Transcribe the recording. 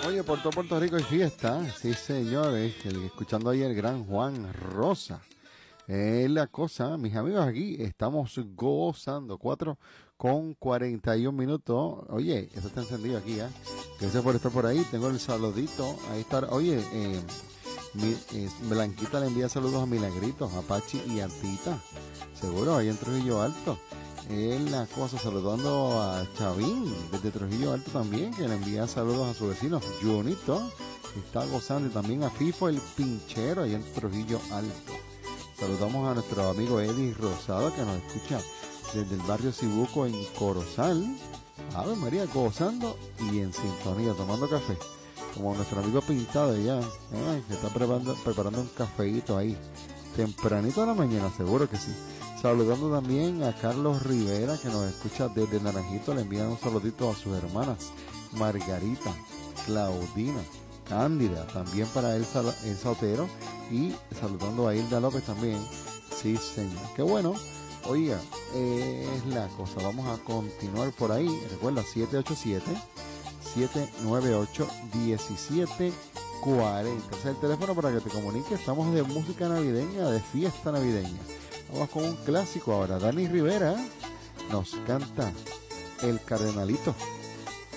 Oye, por todo Puerto Rico hay fiesta. Sí, señores. Escuchando ahí el gran Juan Rosa. Es la cosa, mis amigos, aquí estamos gozando. 4:41. Oye, eso está encendido aquí, ¿eh? Gracias por estar por ahí. Tengo el saludito. Ahí está. Oye, Blanquita le envía saludos a Milagritos, a Pachi y a Tita. Seguro, ahí en Trujillo Alto. Es la cosa, saludando a Chavín desde Trujillo Alto también, que le envía saludos a su vecino Junito, que está gozando, y también a Fifo el Pinchero ahí en Trujillo Alto. Saludamos a nuestro amigo Eddie Rosado, que nos escucha desde el barrio Cibuco en Corozal. Ave María, gozando y en sintonía, tomando café, como nuestro amigo Pintado ya, que está preparando un cafeíto ahí tempranito a la mañana, seguro que sí. Saludando también a Carlos Rivera, que nos escucha desde Naranjito. Le envían un saludito a sus hermanas Margarita, Claudina, Cándida, también para el Sautero, y saludando a Hilda López también. Sí, señor. Qué bueno. Oiga, es la cosa. Vamos a continuar por ahí. Recuerda, 787-798-1740. Es el teléfono para que te comuniques. Estamos de música navideña, de fiesta navideña. Vamos con un clásico ahora. Dani Rivera nos canta El Cardenalito.